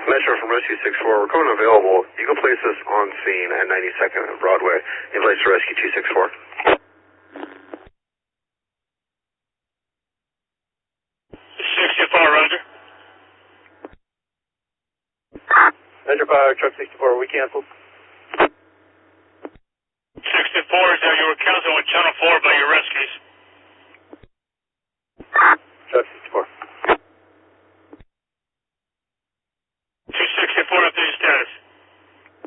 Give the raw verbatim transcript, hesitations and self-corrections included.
Metro from Rescue six four, we're coming available. You can place us on scene at ninety-second and Broadway. In place to Rescue two six four. sixty-four, Roger. Metro Fire, Truck sixty-four, we canceled. sixty-four, is that you were canceled with Channel four by your rescues?